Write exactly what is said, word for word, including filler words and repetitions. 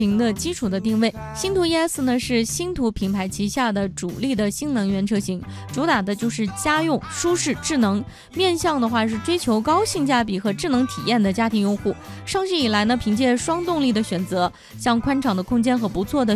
型的基础的定位。星途 E S 呢是星途品牌旗下的主力的新能源车型，主打的就是家用、舒适、智能，面向的话是追求高性价比和智能体验的家庭用户。上市以来呢，凭借双动力的选择，像宽敞的空间和不错的